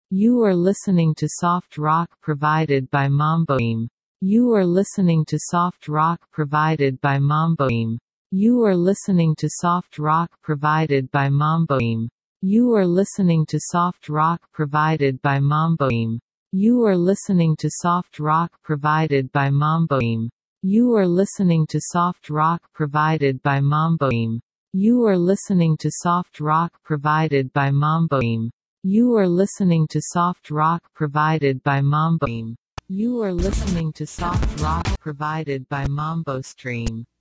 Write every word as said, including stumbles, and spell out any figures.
You are listening to soft rock provided by Mamboim. You are listening to soft rock provided by Mamboim. You are listening to soft rock provided by Mamboim. You are listening to soft rock provided by Mamboim. You are listening to soft rock provided by Mamboim. You are listening to soft rock provided by Mamboim. You are listening to soft rock provided by Mamboim. You are listening to soft rock provided by Mamboim. You are listening to soft rock provided by Mambo Stream.